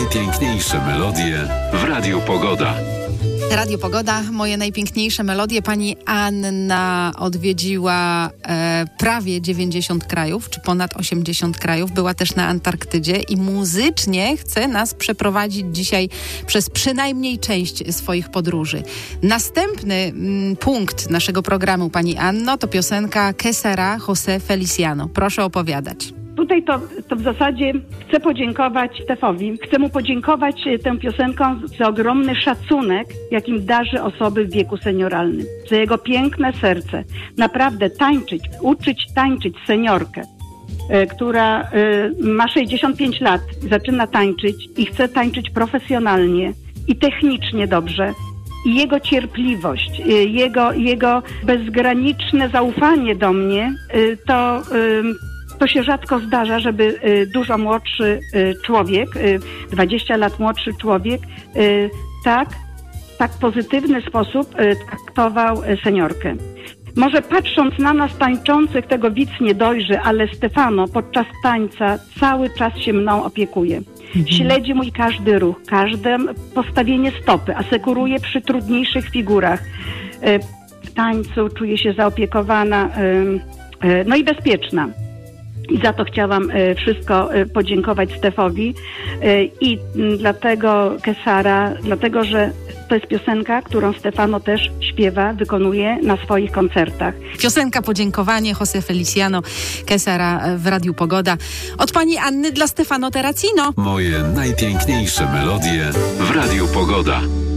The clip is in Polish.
najpiękniejsze melodie w Radiu Pogoda. Radio Pogoda, moje najpiękniejsze melodie. Pani Anna odwiedziła prawie 90 krajów, czy ponad 80 krajów. Była też na Antarktydzie i muzycznie chce nas przeprowadzić dzisiaj przez przynajmniej część swoich podróży. Następny punkt naszego programu, Pani Anno, to piosenka Quesara José Feliciano. Proszę opowiadać. Tutaj to w zasadzie chcę podziękować Stefowi. Chcę mu podziękować tę piosenką za ogromny szacunek, jakim darzy osoby w wieku senioralnym. Za jego piękne serce. Naprawdę uczyć tańczyć seniorkę, która ma 65 lat, zaczyna tańczyć i chce tańczyć profesjonalnie i technicznie dobrze. I jego cierpliwość, jego bezgraniczne zaufanie do mnie, to się rzadko zdarza, żeby dużo młodszy człowiek, 20 lat młodszy człowiek, tak pozytywny sposób traktował seniorkę. Może patrząc na nas tańczących, tego widz nie dojrzy, ale Stefano podczas tańca cały czas się mną opiekuje. Śledzi mój każdy ruch, każde postawienie stopy, asekuruje przy trudniejszych figurach. W tańcu czuję się zaopiekowana, no i bezpieczna. I za to chciałam wszystko podziękować Stefowi i dlatego Quesara, dlatego że to jest piosenka, którą Stefano też śpiewa, wykonuje na swoich koncertach. Piosenka Podziękowanie José Feliciano, Quesara w Radiu Pogoda. Od Pani Anny dla Stefano Terracino. Moje najpiękniejsze melodie w Radiu Pogoda.